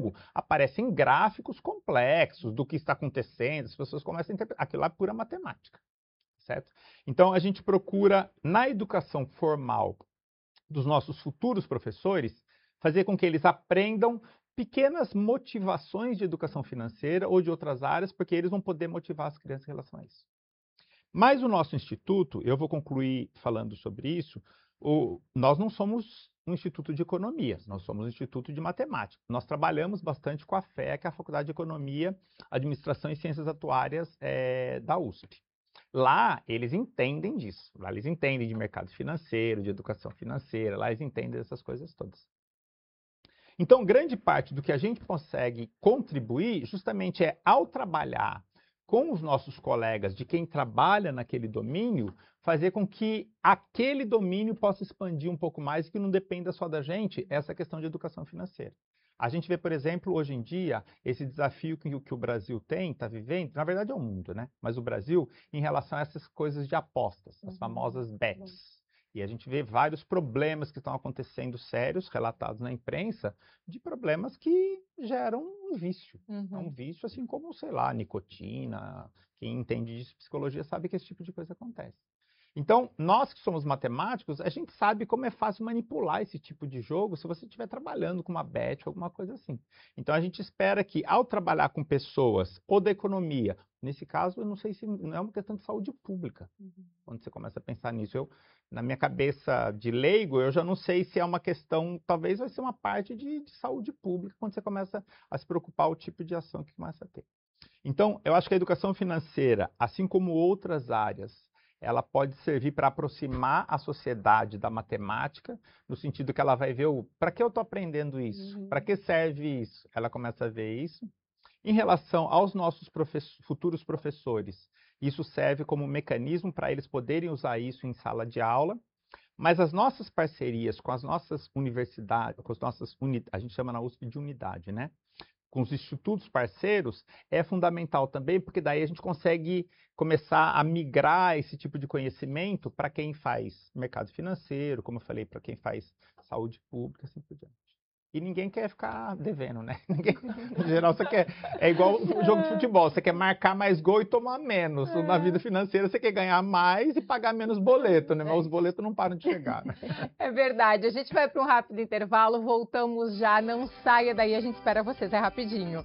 jogo, aparecem gráficos complexos do que está acontecendo, as pessoas começam a interpretar. Aquilo lá é pura matemática, certo? Então, a gente procura, na educação formal dos nossos futuros professores, fazer com que eles aprendam pequenas motivações de educação financeira ou de outras áreas, porque eles vão poder motivar as crianças em relação a isso. Mas o nosso instituto, eu vou concluir falando sobre isso, nós não somos um instituto de economia, nós somos um instituto de matemática. Nós trabalhamos bastante com a FEA, que é a Faculdade de Economia, Administração e Ciências Atuárias da USP. Lá eles entendem disso, lá eles entendem de mercado financeiro, de educação financeira, lá eles entendem dessas coisas todas. Então, grande parte do que a gente consegue contribuir justamente é ao trabalhar com os nossos colegas de quem trabalha naquele domínio, fazer com que aquele domínio possa expandir um pouco mais e que não dependa só da gente essa questão de educação financeira. A gente vê, por exemplo, hoje em dia, esse desafio que o Brasil está vivendo, na verdade é o mundo, né? Mas o Brasil, em relação a essas coisas de apostas, as famosas bets. E a gente vê vários problemas que estão acontecendo sérios, relatados na imprensa, de problemas que geram um vício. É um vício assim como, sei lá, nicotina. Quem entende de psicologia sabe que esse tipo de coisa acontece. Então, nós que somos matemáticos, a gente sabe como é fácil manipular esse tipo de jogo se você estiver trabalhando com uma bet ou alguma coisa assim. Então, a gente espera que, ao trabalhar com pessoas ou da economia, nesse caso, eu não sei se não é uma questão de saúde pública, quando você começa a pensar nisso. Na minha cabeça de leigo, eu já não sei se é uma questão, talvez vai ser uma parte de saúde pública, quando você começa a se preocupar o tipo de ação que começa a ter. Então, eu acho que a educação financeira, assim como outras áreas, ela pode servir para aproximar a sociedade da matemática, no sentido que ela vai ver para que eu estou aprendendo isso? Para que serve isso? Ela começa a ver isso. Em relação aos nossos futuros professores, isso serve como um mecanismo para eles poderem usar isso em sala de aula, mas as nossas parcerias com as nossas universidades, com as nossas a gente chama na USP de unidade, né? Com os institutos parceiros, é fundamental também, porque daí a gente consegue começar a migrar esse tipo de conhecimento para quem faz mercado financeiro, como eu falei, para quem faz saúde pública, assim por diante. E ninguém quer ficar devendo, né? Ninguém, em geral, você quer. É igual o jogo de futebol, você quer marcar mais gol e tomar menos. Na vida financeira, você quer ganhar mais e pagar menos boleto, né? Mas os boletos não param de chegar, né? É verdade. A gente vai para um rápido intervalo, voltamos já. Não saia daí, a gente espera vocês. É rapidinho.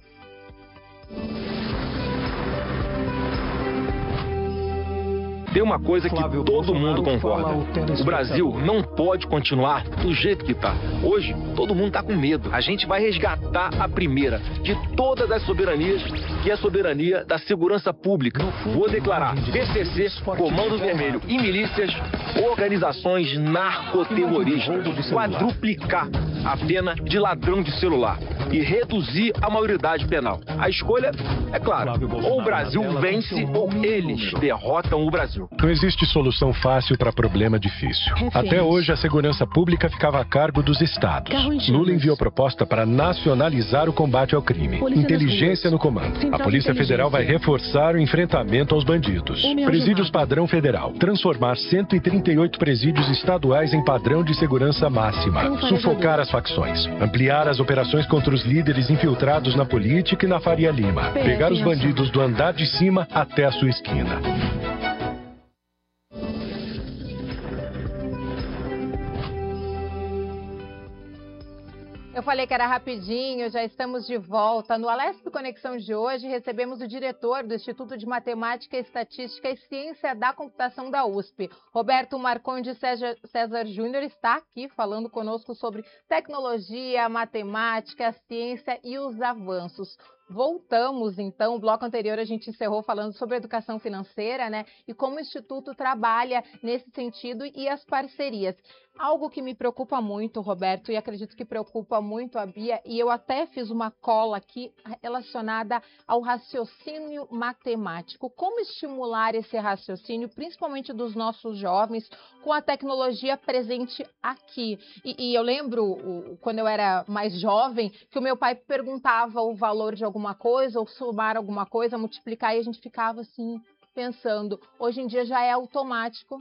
Tem uma coisa que todo mundo concorda. O Brasil não pode continuar do jeito que está. Hoje, todo mundo está com medo. A gente vai resgatar a primeira de todas as soberanias, que é a soberania da segurança pública. Vou declarar PCC, Comando Vermelho e milícias, organizações narcoterroristas. Quadruplicar a pena de ladrão de celular e reduzir a maioridade penal. A escolha é clara. Ou o Brasil vence ou eles derrotam o Brasil. Não existe solução fácil para problema difícil. Até hoje, a segurança pública ficava a cargo dos estados. Lula enviou proposta para nacionalizar o combate ao crime. Inteligência no comando. A Polícia Federal vai reforçar o enfrentamento aos bandidos. Presídios padrão federal. Transformar 138 presídios estaduais em padrão de segurança máxima. Sufocar as facções. Ampliar as operações contra os líderes infiltrados na política e na Faria Lima. Pegar os bandidos do andar de cima até a sua esquina. Eu falei que era rapidinho, já estamos de volta. No Alesp Conexão de hoje, recebemos o diretor do Instituto de Matemática, Estatística e Ciência da Computação da USP. Roberto Marcondes César Júnior está aqui falando conosco sobre tecnologia, matemática, ciência e os avanços. Voltamos, então, o bloco anterior a gente encerrou falando sobre educação financeira, né? E como o Instituto trabalha nesse sentido e as parcerias. Algo que me preocupa muito, Roberto, e acredito que preocupa muito a Bia, e eu até fiz uma cola aqui relacionada ao raciocínio matemático. Como estimular esse raciocínio, principalmente dos nossos jovens, com a tecnologia presente aqui? E eu lembro, quando eu era mais jovem, que o meu pai perguntava o valor de alguma coisa, ou somar alguma coisa, multiplicar, e a gente ficava assim, pensando. Hoje em dia já é automático.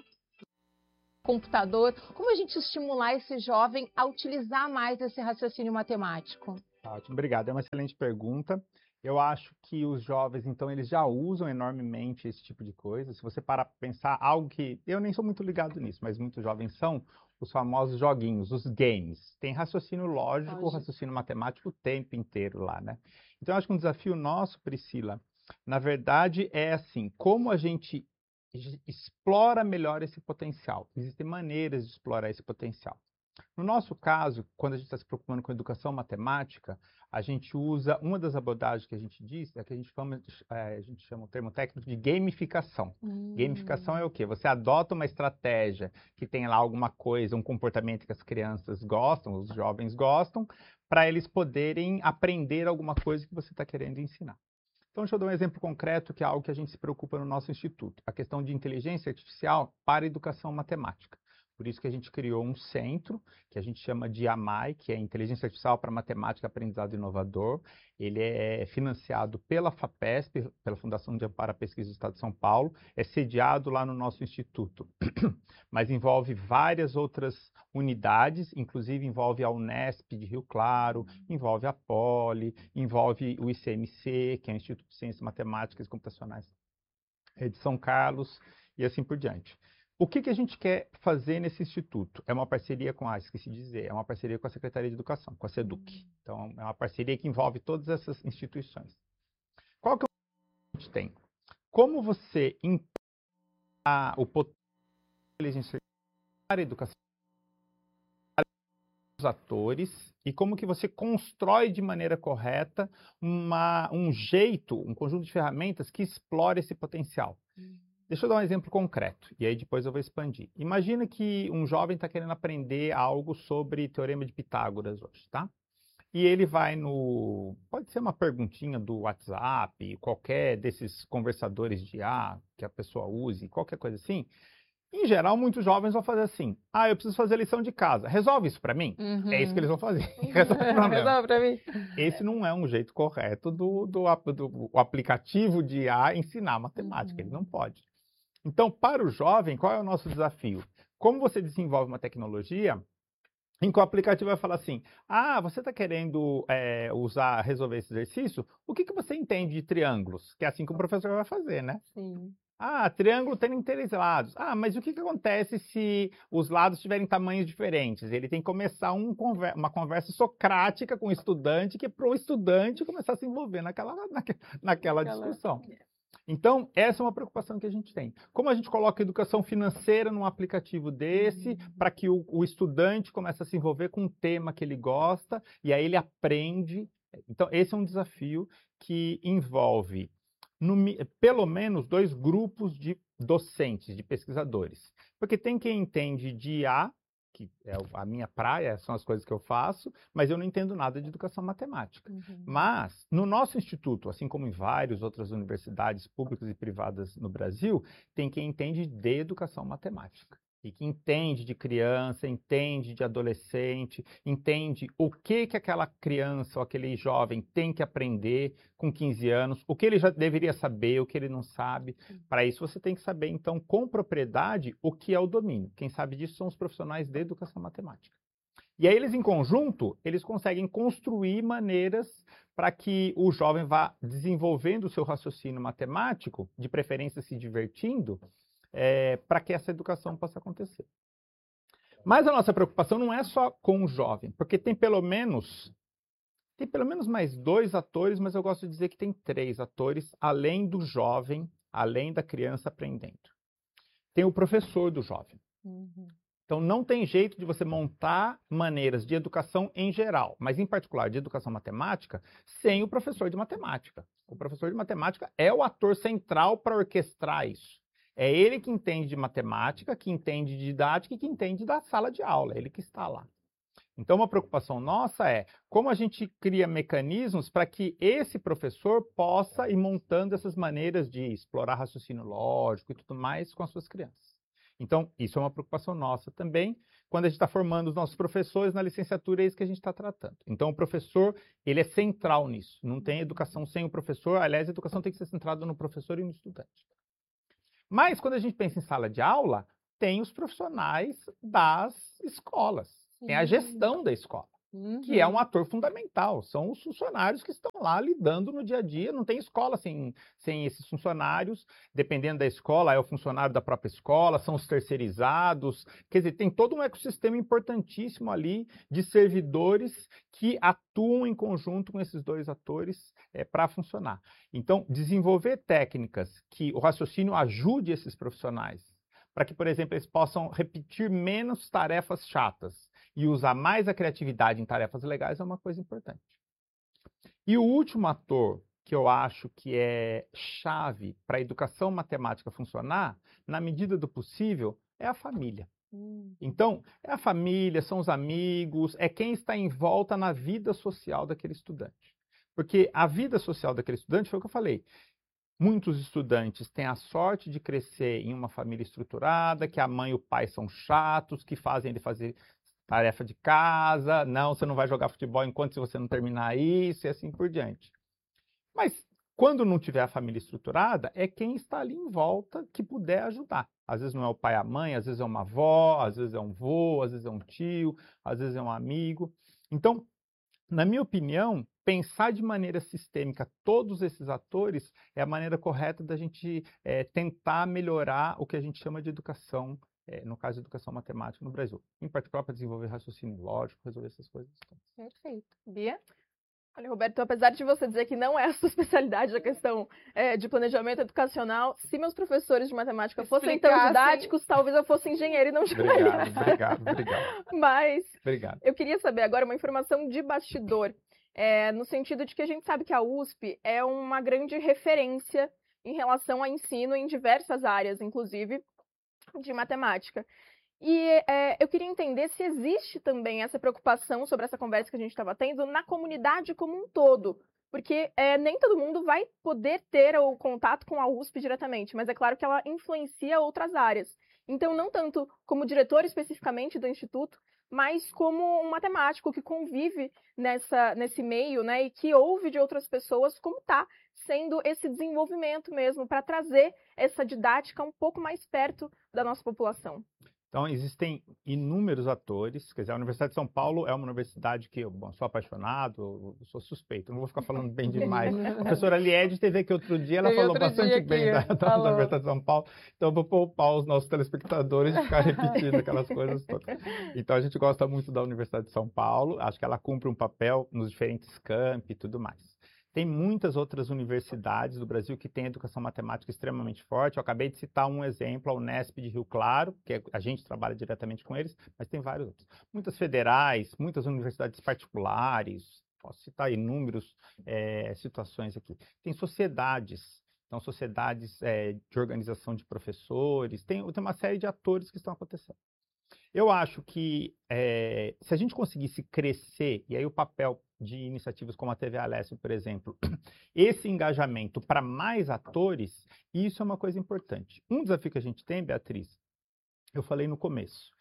Computador, como a gente estimular esse jovem a utilizar mais esse raciocínio matemático? Ótimo, obrigado. É uma excelente pergunta. Eu acho que os jovens, então, eles já usam enormemente esse tipo de coisa. Se você parar para pensar, algo que eu nem sou muito ligado nisso, mas muitos jovens são os famosos joguinhos, os games. Tem raciocínio lógico, raciocínio matemático o tempo inteiro lá, né? Então, eu acho que um desafio nosso, Priscila, na verdade, é assim, como a gente explora melhor esse potencial. Existem maneiras de explorar esse potencial. No nosso caso, quando a gente está se preocupando com educação matemática, a gente usa uma das abordagens que a gente diz, é que a gente chama o termo técnico de gamificação. Gamificação é o quê? Você adota uma estratégia que tem lá alguma coisa, um comportamento que as crianças gostam, os jovens gostam, para eles poderem aprender alguma coisa que você está querendo ensinar. Então, deixa eu dar um exemplo concreto, que é algo que a gente se preocupa no nosso instituto, a questão de inteligência artificial para a educação matemática. Por isso que a gente criou um centro, que a gente chama de AMAI, que é Inteligência Artificial para Matemática e Aprendizado Inovador. Ele é financiado pela FAPESP, pela Fundação de Amparo à Pesquisa do Estado de São Paulo, é sediado lá no nosso instituto, mas envolve várias outras unidades, inclusive envolve a Unesp de Rio Claro, envolve a Poli, envolve o ICMC, que é o Instituto de Ciências Matemáticas e Computacionais de São Carlos, e assim por diante. O que a gente quer fazer nesse instituto? É uma parceria com esqueci de dizer, é uma parceria com a Secretaria de Educação, com a SEDUC. Então, é uma parceria que envolve todas essas instituições. Qual que é o que a gente tem? Como você impacta o potencial da inteligência artificial para a educação dos atores e como que você constrói de maneira correta um jeito, um conjunto de ferramentas que explore esse potencial. Deixa eu dar um exemplo concreto, e aí depois eu vou expandir. Imagina que um jovem está querendo aprender algo sobre Teorema de Pitágoras hoje, tá? E ele vai no... Pode ser uma perguntinha do WhatsApp, qualquer desses conversadores de IA que a pessoa use, qualquer coisa assim. Em geral, muitos jovens vão fazer assim: eu preciso fazer a lição de casa, resolve isso para mim? É isso que eles vão fazer. Resolve o problema. Resolve para mim. Esse não é um jeito correto do aplicativo de IA ensinar matemática, ele não pode. Então, para o jovem, qual é o nosso desafio? Como você desenvolve uma tecnologia em que o aplicativo vai falar assim: você está querendo resolver esse exercício? O que você entende de triângulos? Que é assim que o professor vai fazer, né? Sim. Triângulo tem 3 lados. Mas o que acontece se os lados tiverem tamanhos diferentes? Ele tem que começar uma conversa socrática com o estudante, que é para o estudante começar a se envolver naquela discussão. Então, essa é uma preocupação que a gente tem. Como a gente coloca educação financeira num aplicativo desse, para que o estudante comece a se envolver com um tema que ele gosta, e aí ele aprende. Então, esse é um desafio que envolve pelo menos 2 grupos de docentes, de pesquisadores. Porque tem quem entende de IA, que é a minha praia, são as coisas que eu faço, mas eu não entendo nada de educação matemática. Mas, no nosso instituto, assim como em várias outras universidades públicas e privadas no Brasil, tem quem entende de educação matemática. E que entende de criança, entende de adolescente, entende o que aquela criança ou aquele jovem tem que aprender com 15 anos, o que ele já deveria saber, o que ele não sabe. Para isso, você tem que saber, então, com propriedade, o que é o domínio. Quem sabe disso são os profissionais de educação matemática. E aí, eles, em conjunto, eles conseguem construir maneiras para que o jovem vá desenvolvendo o seu raciocínio matemático, de preferência se divertindo, para que essa educação possa acontecer. Mas a nossa preocupação não é só com o jovem, porque tem pelo menos mais 2 atores, mas eu gosto de dizer que tem 3 atores, além do jovem, além da criança aprendendo. Tem o professor do jovem. Então, não tem jeito de você montar maneiras de educação em geral, mas em particular de educação matemática, sem o professor de matemática. O professor de matemática é o ator central para orquestrar isso. É ele que entende de matemática, que entende de didática e que entende da sala de aula, é ele que está lá. Então, uma preocupação nossa é como a gente cria mecanismos para que esse professor possa ir montando essas maneiras de explorar raciocínio lógico e tudo mais com as suas crianças. Então, isso é uma preocupação nossa também. Quando a gente está formando os nossos professores na licenciatura, é isso que a gente está tratando. Então, o professor, ele é central nisso. Não tem educação sem o professor. Aliás, a educação tem que ser centrada no professor e no estudante. Mas, quando a gente pensa em sala de aula, tem os profissionais das escolas, tem a gestão da escola. que é um ator fundamental. São os funcionários que estão lá lidando no dia a dia. Não tem escola sem esses funcionários. Dependendo da escola, é o funcionário da própria escola, são os terceirizados. Quer dizer, tem todo um ecossistema importantíssimo ali de servidores que atuam em conjunto com esses dois atores para funcionar. Então, desenvolver técnicas que o raciocínio ajude esses profissionais, para que, por exemplo, eles possam repetir menos tarefas chatas e usar mais a criatividade em tarefas legais é uma coisa importante. E o último ator que eu acho que é chave para a educação matemática funcionar, na medida do possível, é a família. Então, é a família, são os amigos, é quem está em volta na vida social daquele estudante. Porque a vida social daquele estudante, foi o que eu falei, muitos estudantes têm a sorte de crescer em uma família estruturada, que a mãe e o pai são chatos, que fazem ele fazer tarefa de casa, não, você não vai jogar futebol enquanto você não terminar isso, e assim por diante. Mas, quando não tiver a família estruturada, é quem está ali em volta que puder ajudar. Às vezes não é o pai e a mãe, às vezes é uma avó, às vezes é um vô, às vezes é um tio, às vezes é um amigo. Então, na minha opinião, pensar de maneira sistêmica todos esses atores é a maneira correta da gente tentar melhorar o que a gente chama de educação, no caso de educação matemática no Brasil. Em particular para desenvolver raciocínio lógico, resolver essas coisas. Perfeito. Bia? Olha, Roberto, apesar de você dizer que não é a sua especialidade a questão de planejamento educacional, se meus professores de matemática fossem tão didáticos, talvez eu fosse engenheiro e não jornalista. Obrigado. Mas Obrigado. Eu queria saber agora uma informação de bastidor, no sentido de que a gente sabe que a USP é uma grande referência em relação ao ensino em diversas áreas, inclusive de matemática. E eu queria entender se existe também essa preocupação sobre essa conversa que a gente estava tendo na comunidade como um todo, porque nem todo mundo vai poder ter o contato com a USP diretamente, mas é claro que ela influencia outras áreas. Então, não tanto como diretor especificamente do Instituto, mas como um matemático que convive nesse meio, né, e que ouve de outras pessoas como está sendo esse desenvolvimento mesmo, para trazer essa didática um pouco mais perto da nossa população. Então, existem inúmeros atores, quer dizer, a Universidade de São Paulo é uma universidade que eu sou apaixonado, eu sou suspeito, não vou ficar falando bem demais. A professora Liede teve aqui outro dia, ela falou bastante bem da Universidade de São Paulo, então eu vou poupar os nossos telespectadores de ficar repetindo aquelas coisas todas. Então, a gente gosta muito da Universidade de São Paulo, acho que ela cumpre um papel nos diferentes campi e tudo mais. Tem muitas outras universidades do Brasil que têm educação matemática extremamente forte. Eu acabei de citar um exemplo, a Unesp de Rio Claro, que a gente trabalha diretamente com eles, mas tem vários outros. Muitas federais, muitas universidades particulares, posso citar inúmeras situações aqui. Tem sociedades, então sociedades de organização de professores, tem uma série de atores que estão acontecendo. Eu acho que se a gente conseguisse crescer, e aí o papel de iniciativas como a TV Alessio, por exemplo, esse engajamento para mais atores, isso é uma coisa importante. Um desafio que a gente tem, Beatriz, eu falei no começo,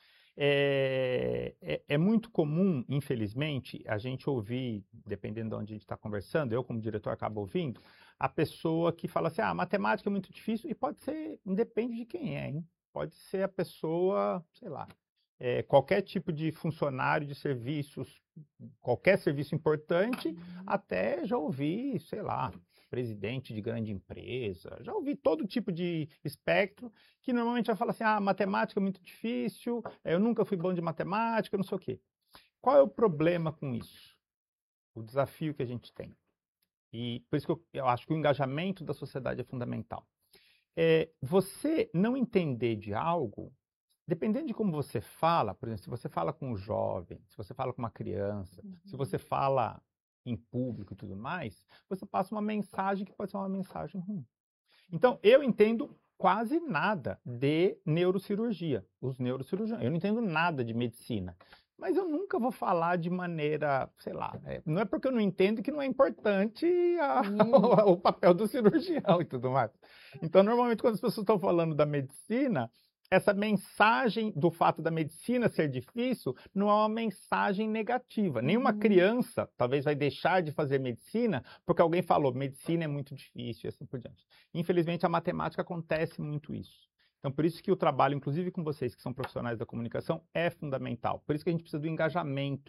é muito comum, infelizmente, a gente ouvir, dependendo de onde a gente está conversando, eu como diretor acabo ouvindo, a pessoa que fala assim, matemática é muito difícil, e pode ser, independe de quem é, hein? Pode ser a pessoa, sei lá, qualquer tipo de funcionário de serviços, qualquer serviço importante, até já ouvi, sei lá, presidente de grande empresa, já ouvi todo tipo de espectro, que normalmente vai falar assim, matemática é muito difícil, eu nunca fui bom de matemática, não sei o quê. Qual é o problema com isso? O desafio que a gente tem. E por isso que eu acho que o engajamento da sociedade é fundamental. Você não entender de algo, dependendo de como você fala, por exemplo, se você fala com um jovem, se você fala com uma criança, se você fala em público e tudo mais, você passa uma mensagem que pode ser uma mensagem ruim. Então, eu entendo quase nada de neurocirurgia, os neurocirurgiões. Eu não entendo nada de medicina. Mas eu nunca vou falar de maneira, sei lá, não é porque eu não entendo que não é importante o papel do cirurgião e tudo mais. Então, normalmente, quando as pessoas estão falando da medicina, essa mensagem do fato da medicina ser difícil não é uma mensagem negativa. Nenhuma criança talvez vai deixar de fazer medicina porque alguém falou medicina é muito difícil e assim por diante. Infelizmente, a matemática acontece muito isso. Então, por isso que o trabalho, inclusive com vocês que são profissionais da comunicação, é fundamental. Por isso que a gente precisa do engajamento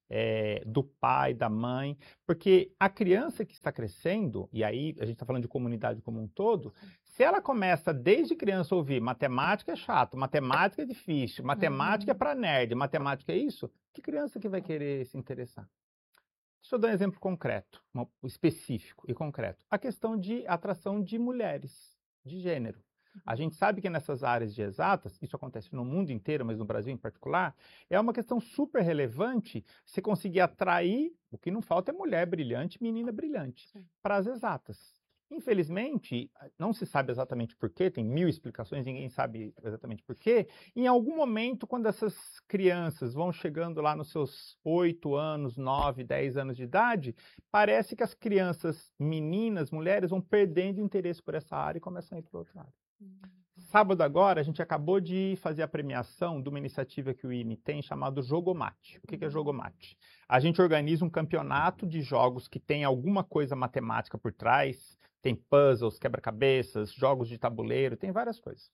do pai, da mãe, porque a criança que está crescendo, e aí a gente está falando de comunidade como um todo, se ela começa desde criança a ouvir matemática é chato, matemática é difícil, matemática é para nerd, matemática é isso, que criança que vai querer se interessar? Deixa eu dar um exemplo concreto, específico e concreto. A questão de atração de mulheres, de gênero. A gente sabe que nessas áreas de exatas, isso acontece no mundo inteiro, mas no Brasil em particular, é uma questão super relevante se conseguir atrair, o que não falta é mulher brilhante, menina brilhante, para as exatas. Infelizmente, não se sabe exatamente por quê, tem 1000 explicações, ninguém sabe exatamente por quê. Em algum momento, quando essas crianças vão chegando lá nos seus 8 anos, 9, 10 anos de idade, parece que as crianças, meninas, mulheres, vão perdendo interesse por essa área e começam a ir para outra área. Sábado agora, a gente acabou de fazer a premiação de uma iniciativa que o IME tem chamado Jogomate. O que é Jogomate? A gente organiza um campeonato de jogos que tem alguma coisa matemática por trás, tem puzzles, quebra-cabeças, jogos de tabuleiro, tem várias coisas.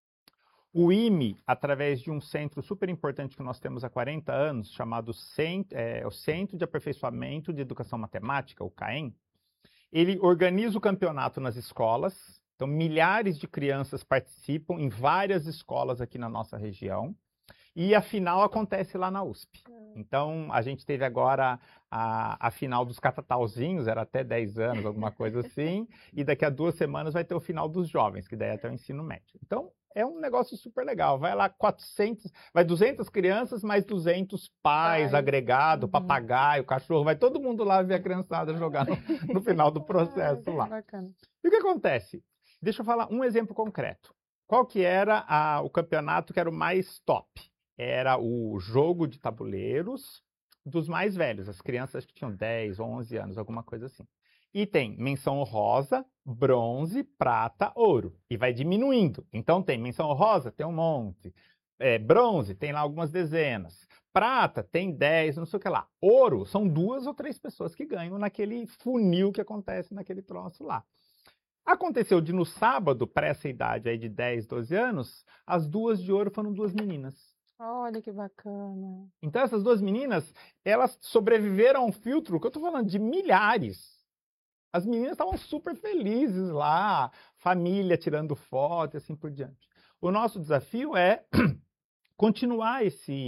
O IME, através de um centro super importante que nós temos há 40 anos, chamado o Centro de Aperfeiçoamento de Educação Matemática, o CAEM, ele organiza o campeonato nas escolas. Então, milhares de crianças participam em várias escolas aqui na nossa região. E a final acontece lá na USP. Então, a gente teve agora a final dos catatauzinhos, era até 10 anos, alguma coisa assim. E daqui a 2 semanas vai ter o final dos jovens, que daí é até o ensino médio. Então, é um negócio super legal. Vai lá 200 crianças, mais 200 pais, agregado, papagaio, cachorro. Vai todo mundo lá ver a criançada jogar no final do processo lá. Bacana. E o que acontece? Deixa eu falar um exemplo concreto. Qual que era o campeonato que era o mais top? Era o jogo de tabuleiros dos mais velhos, as crianças que tinham 10 ou 11 anos, alguma coisa assim. E tem menção honrosa, bronze, prata, ouro. E vai diminuindo. Então tem menção honrosa, tem um monte. Bronze, tem lá algumas dezenas. Prata, tem 10, não sei o que lá. Ouro, são 2 ou 3 pessoas que ganham naquele funil que acontece naquele troço lá. Aconteceu de no sábado, para essa idade aí de 10, 12 anos, as 2 de ouro foram 2 meninas. Olha que bacana. Então essas 2 meninas, elas sobreviveram a um filtro, que eu estou falando de milhares. As meninas estavam super felizes lá, família tirando foto e assim por diante. O nosso desafio é continuar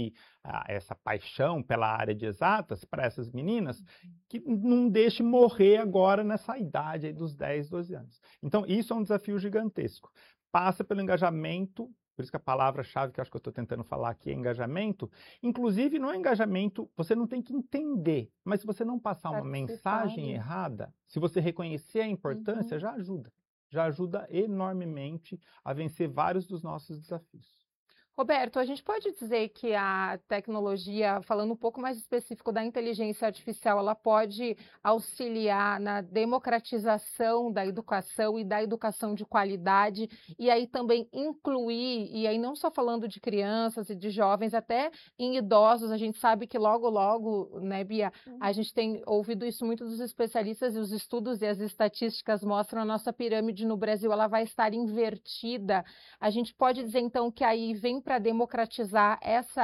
essa paixão pela área de exatas para essas meninas, que não deixe morrer agora nessa idade aí dos 10, 12 anos. Então, isso é um desafio gigantesco. Passa pelo engajamento, por isso que a palavra-chave que eu acho que eu estou tentando falar aqui é engajamento. Inclusive, no engajamento, você não tem que entender, mas se você não passar uma mensagem errada, se você reconhecer a importância, já ajuda. Já ajuda enormemente a vencer vários dos nossos desafios. Roberto, a gente pode dizer que a tecnologia, falando um pouco mais específico da inteligência artificial, ela pode auxiliar na democratização da educação e da educação de qualidade, e aí também incluir, e aí não só falando de crianças e de jovens, até em idosos. A gente sabe que logo, né, Bia, a gente tem ouvido isso muito dos especialistas, e os estudos e as estatísticas mostram a nossa pirâmide no Brasil, ela vai estar invertida. A gente pode dizer então que aí vem para democratizar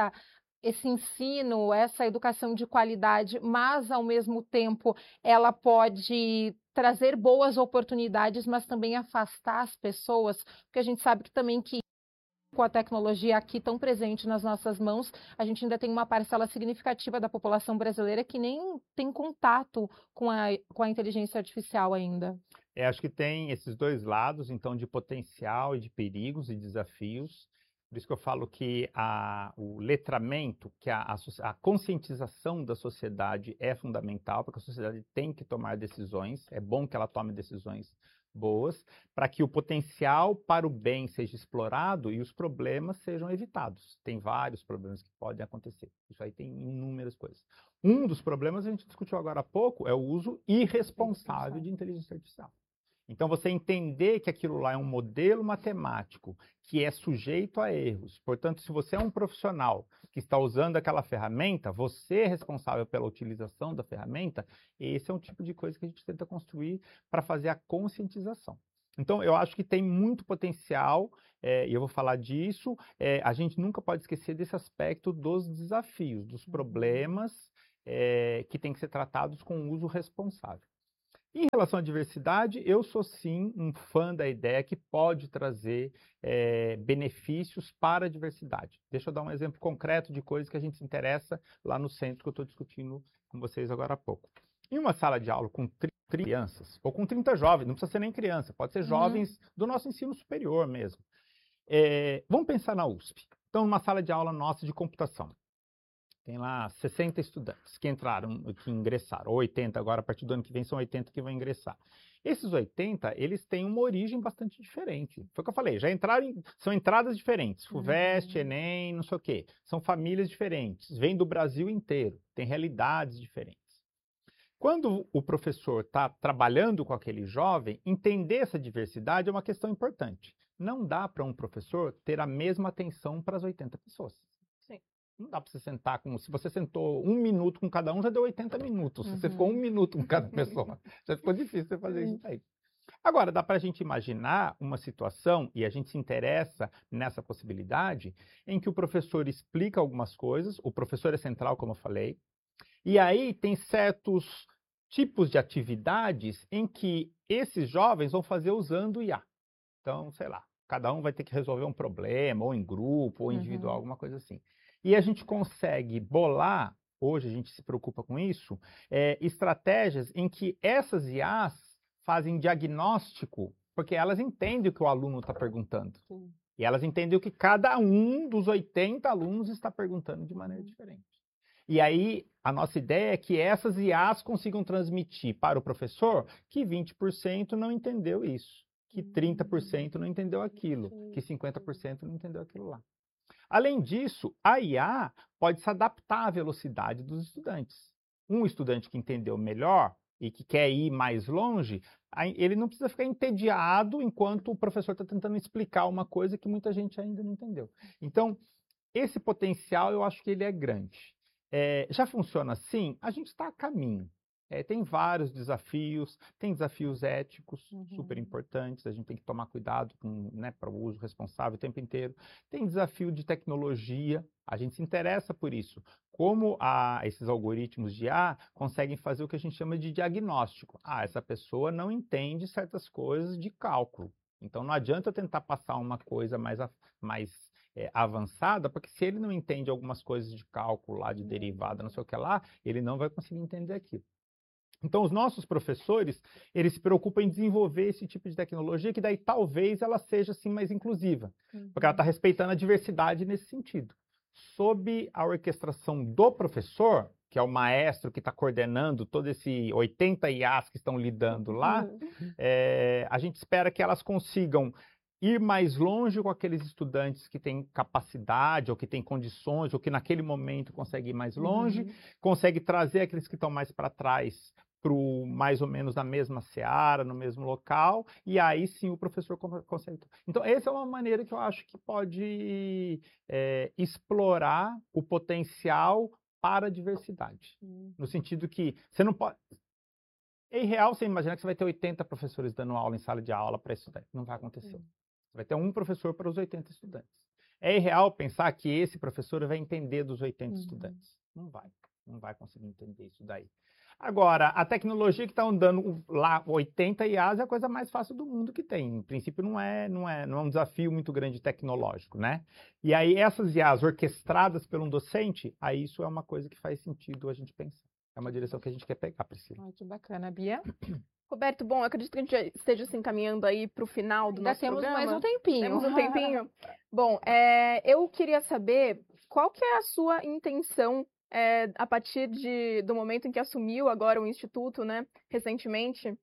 esse ensino, essa educação de qualidade, mas, ao mesmo tempo, ela pode trazer boas oportunidades, mas também afastar as pessoas, porque a gente sabe que também que com a tecnologia aqui tão presente nas nossas mãos, a gente ainda tem uma parcela significativa da população brasileira que nem tem contato com a inteligência artificial ainda. Acho que tem esses 2 lados, então, de potencial e de perigos e desafios. Por isso que eu falo que o letramento, que a conscientização da sociedade é fundamental, porque a sociedade tem que tomar decisões, é bom que ela tome decisões boas, para que o potencial para o bem seja explorado e os problemas sejam evitados. Tem vários problemas que podem acontecer, isso aí tem inúmeras coisas. Um dos problemas, a gente discutiu agora há pouco, é o uso irresponsável de inteligência artificial. Então, você entender que aquilo lá é um modelo matemático que é sujeito a erros. Portanto, se você é um profissional que está usando aquela ferramenta, você é responsável pela utilização da ferramenta. Esse é um tipo de coisa que a gente tenta construir para fazer a conscientização. Então, eu acho que tem muito potencial, e eu vou falar disso. A gente nunca pode esquecer desse aspecto dos desafios, dos problemas que têm que ser tratados com uso responsável. Em relação à diversidade, eu sou sim um fã da ideia que pode trazer benefícios para a diversidade. Deixa eu dar um exemplo concreto de coisas que a gente se interessa lá no centro que eu estou discutindo com vocês agora há pouco. Em uma sala de aula com 30 crianças, ou com 30 jovens, não precisa ser nem criança, pode ser jovens do nosso ensino superior mesmo. Vamos pensar na USP. Então, numa sala de aula nossa de computação. Tem lá 60 estudantes que ingressaram, ou 80, agora a partir do ano que vem são 80 que vão ingressar. Esses 80, eles têm uma origem bastante diferente. Foi o que eu falei, são entradas diferentes, FUVEST, Enem, não sei o quê. São famílias diferentes, vêm do Brasil inteiro, tem realidades diferentes. Quando o professor está trabalhando com aquele jovem, entender essa diversidade é uma questão importante. Não dá para um professor ter a mesma atenção para as 80 pessoas. Não dá para você sentar se você sentou 1 minuto com cada um, já deu 80 minutos. Se você ficou 1 minuto com cada pessoa, já ficou difícil você fazer isso aí. Agora, dá para a gente imaginar uma situação, e a gente se interessa nessa possibilidade, em que o professor explica algumas coisas, o professor é central, como eu falei, e aí tem certos tipos de atividades em que esses jovens vão fazer usando o IA. Então, sei lá, cada um vai ter que resolver um problema, ou em grupo, ou individual, alguma coisa assim. E a gente consegue bolar, hoje a gente se preocupa com isso, estratégias em que essas IAs fazem diagnóstico, porque elas entendem o que o aluno está perguntando. Sim. E elas entendem o que cada um dos 80 alunos está perguntando de maneira diferente. E aí, a nossa ideia é que essas IAs consigam transmitir para o professor que 20% não entendeu isso, que 30% não entendeu aquilo, que 50% não entendeu aquilo lá. Além disso, a IA pode se adaptar à velocidade dos estudantes. Um estudante que entendeu melhor e que quer ir mais longe, ele não precisa ficar entediado enquanto o professor está tentando explicar uma coisa que muita gente ainda não entendeu. Então, esse potencial eu acho que ele é grande. Já funciona assim? A gente está a caminho. Tem vários desafios, tem desafios éticos super importantes, a gente tem que tomar cuidado para o uso responsável o tempo inteiro. Tem desafio de tecnologia, a gente se interessa por isso. Como esses algoritmos de IA conseguem fazer o que a gente chama de diagnóstico. Essa pessoa não entende certas coisas de cálculo. Então não adianta eu tentar passar uma coisa mais avançada, porque se ele não entende algumas coisas de cálculo lá, de derivada, não sei o que lá, ele não vai conseguir entender aquilo. Então, os nossos professores, eles se preocupam em desenvolver esse tipo de tecnologia, que daí talvez ela seja assim mais inclusiva, porque ela está respeitando a diversidade nesse sentido. Sob a orquestração do professor, que é o maestro que está coordenando todo esse 80 IAs que estão lidando lá, a gente espera que elas consigam ir mais longe com aqueles estudantes que têm capacidade, ou que têm condições, ou que naquele momento conseguem ir mais longe, consegue trazer aqueles que estão mais para trás para mais ou menos na mesma seara, no mesmo local, e aí sim o professor consegue. Então, essa é uma maneira que eu acho que pode explorar o potencial para a diversidade. No sentido que você não pode... É irreal você imaginar que você vai ter 80 professores dando aula em sala de aula para estudante. Não vai acontecer. Você vai ter um professor para os 80 estudantes. É irreal pensar que esse professor vai entender dos 80 estudantes. Não vai conseguir entender isso daí. Agora, a tecnologia que está andando lá, 80 IAs, é a coisa mais fácil do mundo que tem. Em princípio, não é um desafio muito grande tecnológico, né? E aí, essas IAs orquestradas por um docente, aí isso é uma coisa que faz sentido a gente pensar. É uma direção que a gente quer pegar, Priscila. Que bacana, Bia. Roberto, bom, eu acredito que a gente já esteja se encaminhando aí para o final do nosso programa. Temos mais um tempinho. Temos um tempinho? Bom, eu queria saber qual que é a sua intenção a partir do momento em que assumiu agora o Instituto, né, recentemente,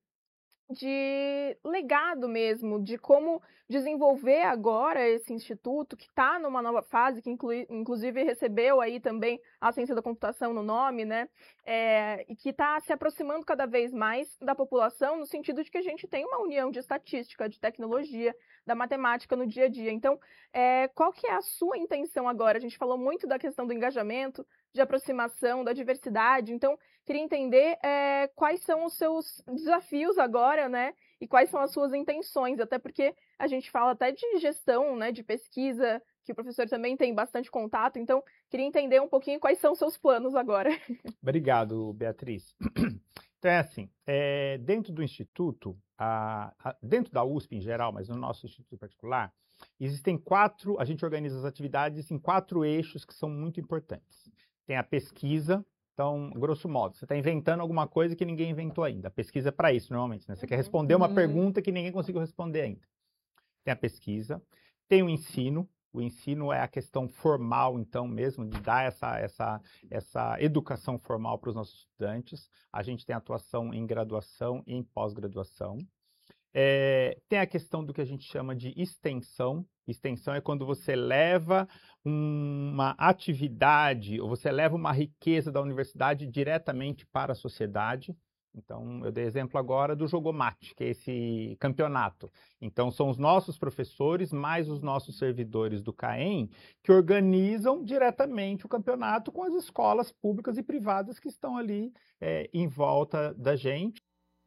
de legado mesmo, de como desenvolver agora esse instituto que está numa nova fase, que inclusive recebeu aí também a ciência da computação no nome, né? E que está se aproximando cada vez mais da população, no sentido de que a gente tem uma união de estatística, de tecnologia, da matemática no dia a dia. Então, qual que é a sua intenção agora? A gente falou muito da questão do engajamento, de aproximação da diversidade. Então, queria entender quais são os seus desafios agora, né? E quais são as suas intenções, até porque a gente fala até de gestão, né, de pesquisa, que o professor também tem bastante contato, então queria entender um pouquinho quais são os seus planos agora. Obrigado, Beatriz. Então, é assim, dentro do Instituto, dentro da USP em geral, mas no nosso Instituto em particular, existem a gente organiza as atividades em 4 eixos que são muito importantes. Tem a pesquisa. Então, grosso modo, você está inventando alguma coisa que ninguém inventou ainda. A pesquisa é para isso, normalmente, né? Você quer responder uma pergunta que ninguém conseguiu responder ainda. Tem a pesquisa, tem o ensino. O ensino é a questão formal, então, mesmo, de dar essa educação formal para os nossos estudantes. A gente tem atuação em graduação e em pós-graduação. Tem a questão do que a gente chama de extensão. Extensão é quando você leva uma atividade, ou você leva uma riqueza da universidade diretamente para a sociedade. Então, eu dei exemplo agora do Jogomate, que é esse campeonato. Então, são os nossos professores, mais os nossos servidores do CAEM, que organizam diretamente o campeonato com as escolas públicas e privadas que estão ali em volta da gente.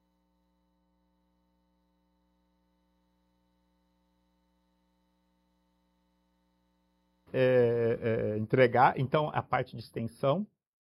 Entregar, então, a parte de extensão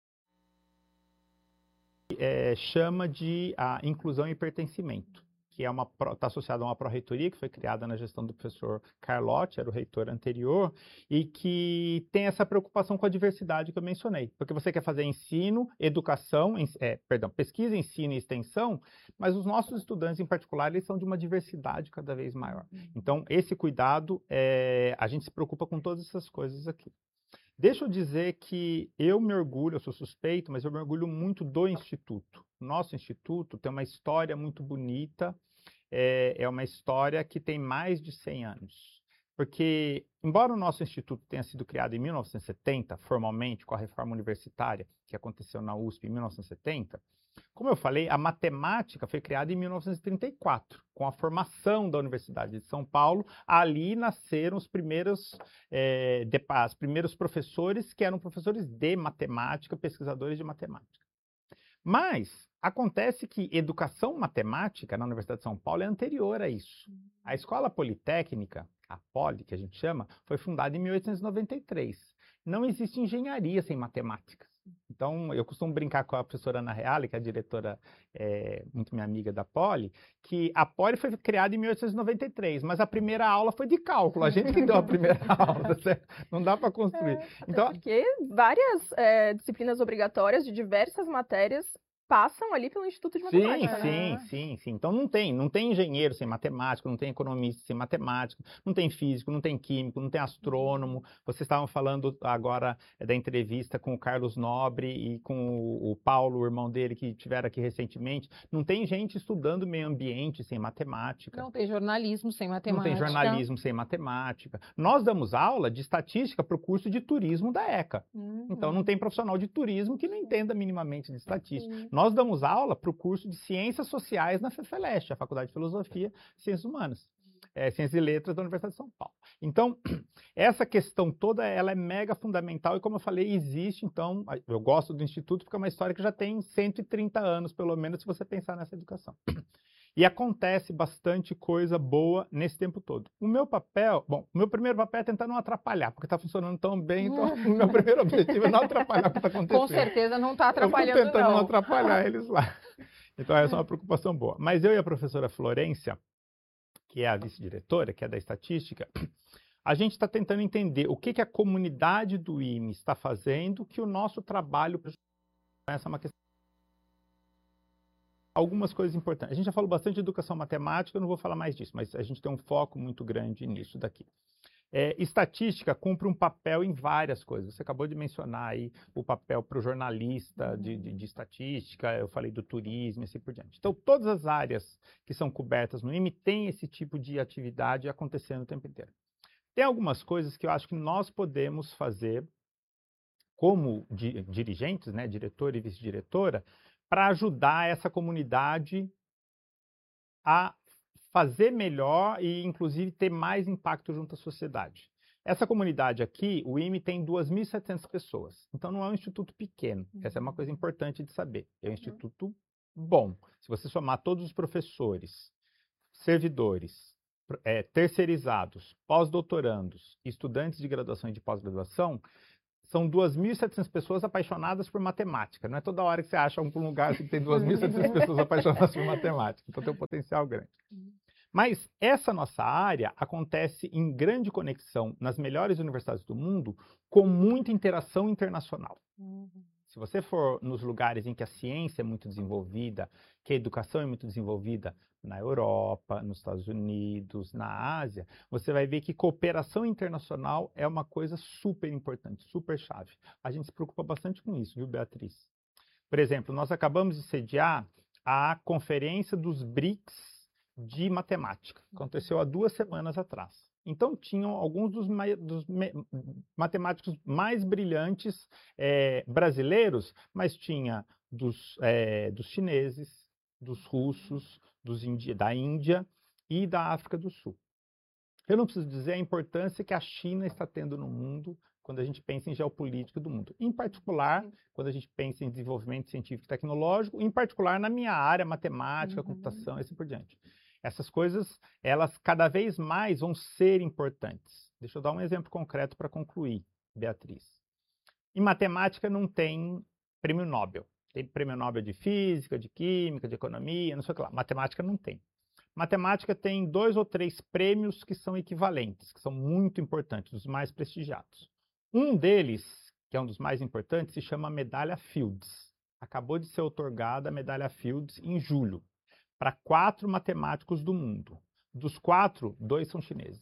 chama de a inclusão e pertencimento, que está associada a uma pró-reitoria que foi criada na gestão do professor Carlotti, era o reitor anterior, e que tem essa preocupação com a diversidade que eu mencionei, porque você quer fazer ensino, educação, pesquisa, ensino e extensão, mas os nossos estudantes em particular, eles são de uma diversidade cada vez maior. Então, esse cuidado, a gente se preocupa com todas essas coisas aqui. Deixa eu dizer que eu me orgulho, eu sou suspeito, mas eu me orgulho muito do Instituto. O nosso Instituto tem uma história muito bonita, é uma história que tem mais de 100 anos. Porque, embora o nosso Instituto tenha sido criado em 1970, formalmente, com a reforma universitária, que aconteceu na USP em 1970, como eu falei, a matemática foi criada em 1934, com a formação da Universidade de São Paulo. Ali nasceram os primeiros professores que eram professores de matemática, pesquisadores de matemática. Mas acontece que educação matemática na Universidade de São Paulo é anterior a isso. A Escola Politécnica, a Poli, que a gente chama, foi fundada em 1893. Não existe engenharia sem matemática. Então, eu costumo brincar com a professora Ana Reale, que é a diretora, muito minha amiga da Poli, que a Poli foi criada em 1893, mas a primeira aula foi de cálculo, a gente que deu a primeira aula, certo? Não dá para construir. Então, porque várias disciplinas obrigatórias de diversas matérias passam ali pelo Instituto de Matemática. Sim. Então não tem engenheiro sem matemática, não tem economista sem matemática, não tem físico, não tem químico, não tem astrônomo. Vocês estavam falando agora da entrevista com o Carlos Nobre e com o Paulo, o irmão dele, que tiveram aqui recentemente. Não tem gente estudando meio ambiente sem matemática. Não tem jornalismo sem matemática. Não tem jornalismo sem matemática. Nós damos aula de estatística para o curso de turismo da ECA. Então não tem profissional de turismo que não entenda minimamente de estatística. Nós damos aula para o curso de Ciências Sociais na FEFELESH, a Faculdade de Filosofia e Ciências Humanas, Ciências e Letras da Universidade de São Paulo. Então, essa questão toda, ela é mega fundamental e, como eu falei, existe, então, eu gosto do Instituto porque é uma história que já tem 130 anos, pelo menos, se você pensar nessa educação. E acontece bastante coisa boa nesse tempo todo. O meu primeiro papel é tentar não atrapalhar, porque está funcionando tão bem, então o meu primeiro objetivo é não atrapalhar o que está acontecendo. Com certeza não está atrapalhando, eu estou tentando não atrapalhar eles lá. Então essa é uma preocupação boa. Mas eu e a professora Florência, que é a vice-diretora, que é da estatística, a gente está tentando entender o que a comunidade do IME está fazendo, que o nosso trabalho... Essa é uma questão. Algumas coisas importantes. A gente já falou bastante de educação matemática, eu não vou falar mais disso, mas a gente tem um foco muito grande nisso daqui. Estatística cumpre um papel em várias coisas. Você acabou de mencionar aí o papel para o jornalista de estatística, eu falei do turismo e assim por diante. Então, todas as áreas que são cobertas no IME têm esse tipo de atividade acontecendo o tempo inteiro. Tem algumas coisas que eu acho que nós podemos fazer como dirigentes, né, diretor e vice-diretora, para ajudar essa comunidade a fazer melhor e, inclusive, ter mais impacto junto à sociedade. Essa comunidade aqui, o IME tem 2.700 pessoas. Então, não é um instituto pequeno. Essa é uma coisa importante de saber. É um instituto bom. Se você somar todos os professores, servidores, terceirizados, pós-doutorandos, estudantes de graduação e de pós-graduação, são 2.700 pessoas apaixonadas por matemática. Não é toda hora que você acha um lugar que tem 2.700 pessoas apaixonadas por matemática. Então, tem um potencial grande. Mas essa nossa área acontece em grande conexão nas melhores universidades do mundo, com muita interação internacional. Se você for nos lugares em que a ciência é muito desenvolvida, que a educação é muito desenvolvida, na Europa, nos Estados Unidos, na Ásia, você vai ver que cooperação internacional é uma coisa super importante, super chave. A gente se preocupa bastante com isso, viu, Beatriz? Por exemplo, nós acabamos de sediar a Conferência dos BRICS de Matemática. Aconteceu há 2 semanas atrás. Então, tinham alguns dos matemáticos mais brilhantes brasileiros, mas tinha dos chineses, dos russos, da Índia e da África do Sul. Eu não preciso dizer a importância que a China está tendo no mundo quando a gente pensa em geopolítica do mundo. Em particular, quando a gente pensa em desenvolvimento científico e tecnológico, em particular na minha área, matemática, computação e assim por diante. Essas coisas, elas cada vez mais vão ser importantes. Deixa eu dar um exemplo concreto para concluir, Beatriz. Em matemática não tem prêmio Nobel. Tem prêmio Nobel de física, de química, de economia, não sei o que lá. Matemática não tem. Matemática tem 2 ou 3 prêmios que são equivalentes, que são muito importantes, os mais prestigiados. Um deles, que é um dos mais importantes, se chama Medalha Fields. Acabou de ser otorgada a Medalha Fields em julho, para 4 matemáticos do mundo. Dos 4, 2 são chineses.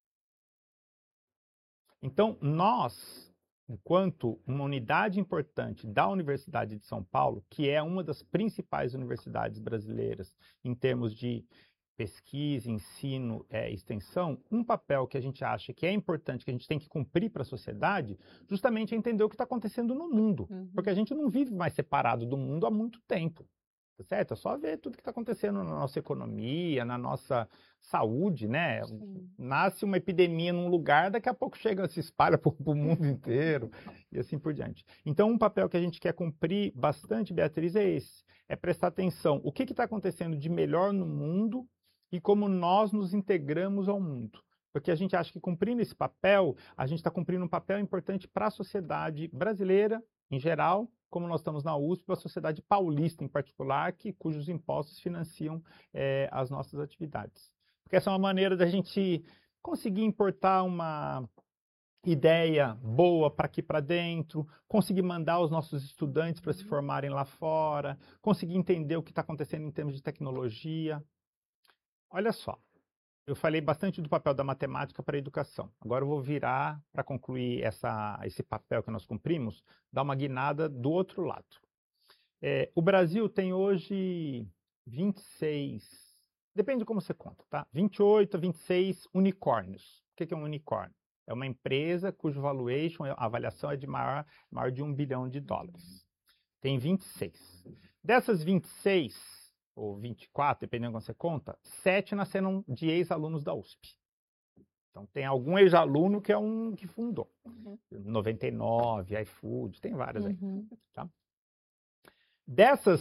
Então, nós, enquanto uma unidade importante da Universidade de São Paulo, que é uma das principais universidades brasileiras em termos de pesquisa, ensino, extensão, um papel que a gente acha que é importante, que a gente tem que cumprir para a sociedade, justamente é entender o que está acontecendo no mundo. Porque a gente não vive mais separado do mundo há muito tempo. Tá certo? É só ver tudo que está acontecendo na nossa economia, na nossa saúde, né? Nasce uma epidemia num lugar, daqui a pouco chega, se espalha para o mundo inteiro e assim por diante. Então, um papel que a gente quer cumprir bastante, Beatriz, é esse. É prestar atenção. O que está acontecendo de melhor no mundo e como nós nos integramos ao mundo. Porque a gente acha que cumprindo esse papel, a gente está cumprindo um papel importante para a sociedade brasileira, em geral, como nós estamos na USP, a sociedade paulista em particular, cujos impostos financiam as nossas atividades. Porque essa é uma maneira da gente conseguir importar uma ideia boa para aqui para dentro, conseguir mandar os nossos estudantes para se formarem lá fora, conseguir entender o que está acontecendo em termos de tecnologia. Olha só. Eu falei bastante do papel da matemática para a educação. Agora eu vou virar, para concluir esse papel que nós cumprimos, dar uma guinada do outro lado. O Brasil tem hoje 26, depende de como você conta, tá? 28 a 26 unicórnios. O que é um unicórnio? É uma empresa cujo valuation, a avaliação é de maior de $1 bilhão. Tem 26. Dessas 26, ou 24, dependendo de como você conta, 7 nasceram de ex-alunos da USP. Então, tem algum ex-aluno que é um que fundou. 99, iFood, tem várias aí. Tá? Dessas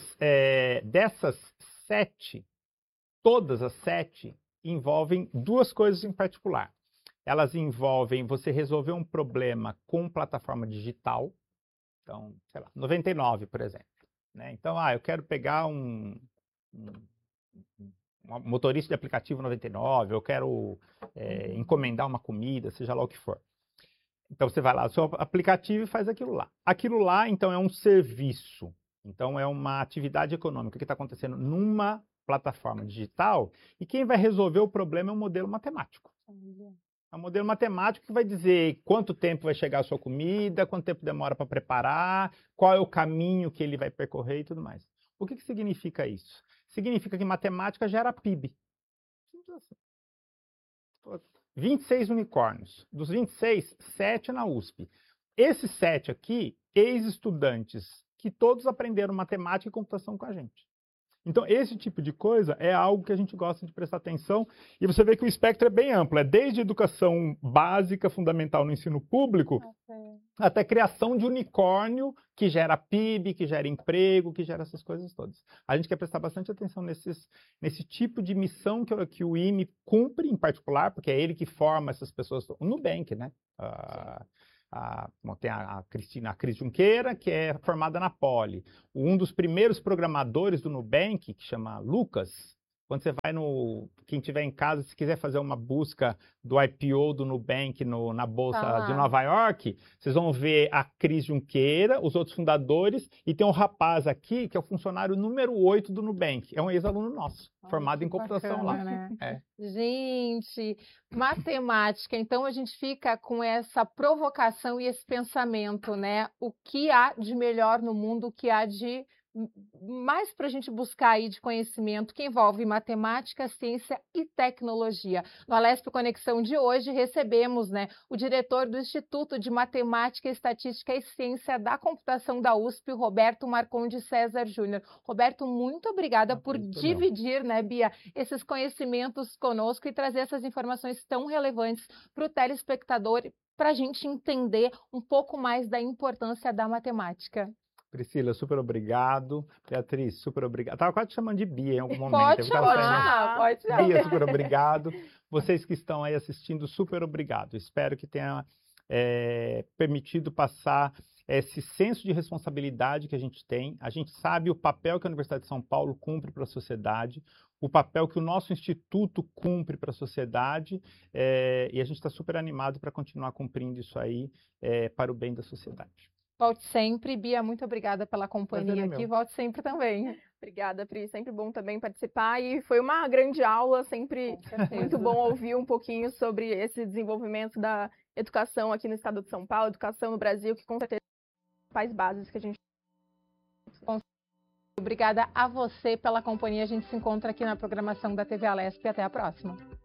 7, todas as 7 envolvem 2 coisas em particular. Elas envolvem você resolver um problema com plataforma digital. Então, sei lá, 99, por exemplo. Né? Então, eu quero pegar um motorista de aplicativo 99, eu quero encomendar uma comida, seja lá o que for. Então, você vai lá no seu aplicativo e faz aquilo lá. Aquilo lá, então, é um serviço. Então, é uma atividade econômica que está acontecendo numa plataforma digital e quem vai resolver o problema é um modelo matemático. É um modelo matemático que vai dizer quanto tempo vai chegar a sua comida, quanto tempo demora para preparar, qual é o caminho que ele vai percorrer e tudo mais. O que significa isso? Significa que matemática gera PIB. 26 unicórnios. Dos 26, 7 na USP. Esses 7 aqui, ex-estudantes, que todos aprenderam matemática e computação com a gente. Então, esse tipo de coisa é algo que a gente gosta de prestar atenção, e você vê que o espectro é bem amplo, é desde educação básica, fundamental no ensino público, até criação de unicórnio, que gera PIB, que gera emprego, que gera essas coisas todas. A gente quer prestar bastante atenção nesse tipo de missão que o IME cumpre, em particular, porque é ele que forma essas pessoas, o Nubank, né? Tem a Cris Junqueira, que é formada na Poli. Um dos primeiros programadores do Nubank, que chama Lucas, quando você vai quem tiver em casa, se quiser fazer uma busca do IPO do Nubank na Bolsa de Nova York, vocês vão ver a Cris Junqueira, os outros fundadores, e tem um rapaz aqui, que é o funcionário número 8 do Nubank. É um ex-aluno nosso, formado em computação bacana, lá. Né? Gente, matemática. Então, a gente fica com essa provocação e esse pensamento, né? O que há de melhor no mundo, o que há de mais para a gente buscar aí de conhecimento que envolve matemática, ciência e tecnologia. No Alesp Conexão de hoje recebemos, né, o diretor do Instituto de Matemática, Estatística e Ciência da Computação da USP, Roberto Marcondes César Júnior. Roberto, muito obrigada por dividir, né, Bia, esses conhecimentos conosco e trazer essas informações tão relevantes para o telespectador, para a gente entender um pouco mais da importância da matemática. Priscila, super obrigado. Beatriz, super obrigado. Estava quase te chamando de Bia em algum momento. Pode chamar. Bia, super obrigado. Vocês que estão aí assistindo, super obrigado. Espero que tenha permitido passar esse senso de responsabilidade que a gente tem. A gente sabe o papel que a Universidade de São Paulo cumpre para a sociedade, o papel que o nosso instituto cumpre para a sociedade, e a gente está super animado para continuar cumprindo isso aí para o bem da sociedade. Volte sempre. Bia, muito obrigada pela companhia aqui. Volte sempre também. Obrigada, Pri. Sempre bom também participar. E foi uma grande aula, sempre muito bom ouvir um pouquinho sobre esse desenvolvimento da educação aqui no estado de São Paulo, educação no Brasil, que com certeza é um dos bases que a gente... Obrigada a você pela companhia. A gente se encontra aqui na programação da TV Alesp. Até a próxima.